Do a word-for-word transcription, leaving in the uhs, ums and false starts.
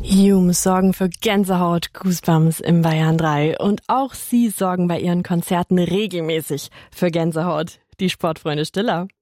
Hume sorgen für Gänsehaut, Goosebumps im Bayern drei. Und auch sie sorgen bei ihren Konzerten regelmäßig für Gänsehaut. Die Sportfreunde Stiller.